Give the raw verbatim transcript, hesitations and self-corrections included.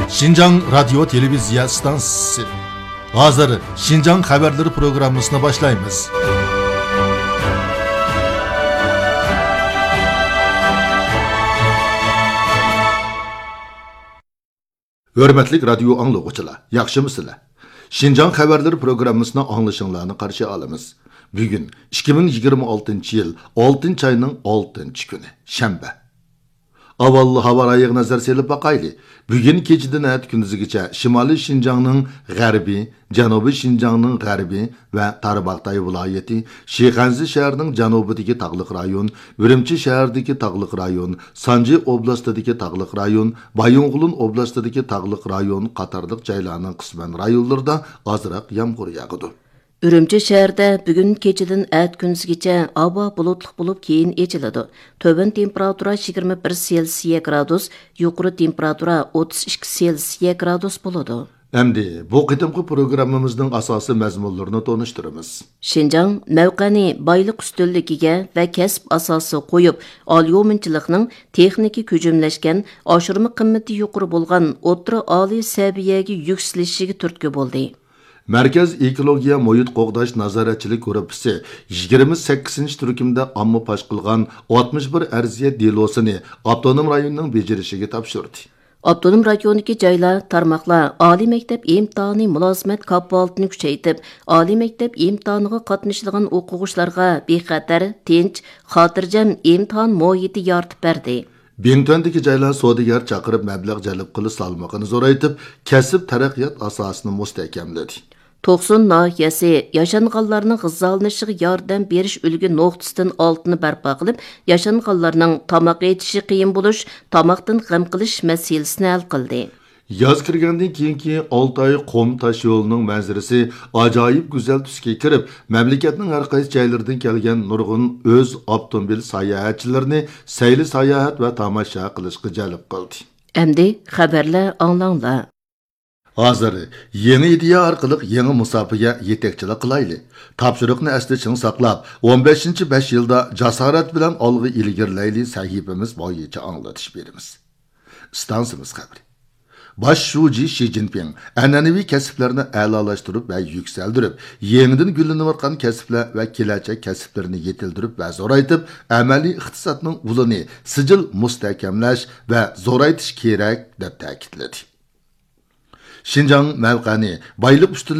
Şinjan Radyo Televizya Stansisi. Hazır Şinjan Haberleri programmasına başlayınız. Hürmetlik radyo anlıqçılar, yaxşımısınlar? Şinjan Haberleri programmasına anlaşılığını karşı alımız. Bugün ikki ming yigirma oltinchi yıl oltinchi ayının oltinchi günü, Şembe. Avallı hava rayığı nazar selip bakaylı. Bugün keçiden ayet gündüzügeçe Şimali Şinjan'ın Garbi, Janubi Şinjan'ın Garbi ve Tarbaqtay vilayeti, Şehanzi şehirinin janubidagi tağlık rayon, Ürümçi şehirdagi tağlık rayon, Sanji oblastidagi tağlık rayon, Bayonğulun oblastidagi tağlık rayon qatarlıq jaylarning qisman rayonlarida azroq yağmur yağıdı. Ürümçi şəhərdə bugün keçidin ət gündüzgəcə hava bulutluq bulub keyin echiladi. Tövən temperatura yigirma bir Selsiya gradus, yuqori temperatura o'ttiz ikki Selsiya gradus bo'ladi. Endi bu qitimqi programmamızın asası məzmunlarını tonuşturumuz. Şinjan mövqəni bayliq üstünlügiga və kəsb asası qoyub, alyominçiliqning texniki köcümləşkən, aşırımı qimmati yuqori bo'lgan o'rta oliy səviyyəga yüksəlişiga turtki bo'ldi. Merkez Ekologiya Moyut Qoğdaş Nazaretçilik Grupisi yigirma sakkizinchi turkumda amma paş qilgan oltmish bir arziya delosini Avtonom rayonning bejirishiga topshirdi. Avtonom rayondagi joylar, tarmoqlar oliy maktab imtihoni mulozimat kafolatini kuchaytirib, oliy maktab imtihoniga qatnashadigan o'quvchilarga bexatar, tinch, xotirjam imtihon muhiti yaratib berdi. Bintöndeki jaylar sodigar chaqirib mablag' jalb qilish salmoqini zo'raytib, kasb taraqqiyot asosini mustahkamladi. Toqsun nahiyasi yaşanğanlarning g'izalanishiga yordam berish ulgu nuqtasidan oltini barpo qilib, yaşanğanlarning tomoq yeyishi qiyin bo'lish, tomoqdan g'am qilish masalasini hal qildi. Yaz kirgandan keyingi olti oy qom tash yo'lining manzarasi ajoyib go'zal tusga kirib, mamlakatning har qaysi joylaridan kelgan nurg'un o'z avtomobil sayohatchilarini sayli sayohat va tomosha qilishga jalb qildi. Endi xabarlar anglanglar. Hozir yeni ideya orqali yangi musofaga yetakchilik qilayli. Topshiriqni asli chin saqlab, o'n beshinchi besh yilda jasorat bilan olg'a ilgirlayli sahifamiz bo'yicha anglatish beramiz. Stansimiz xabari. Baş Shuji Xi Jinping an'anaviy kasblarni a'lolashtirib va yuksaltirib, yangidan gullanayotgan kasblar va kelajak kasblarini yetildirib va zo'raytib, amaliy iqtisodning ulini sijil mustahkamlash va zo'raytish kerak deb ta'kidladi. Şinjan mavqani bayliq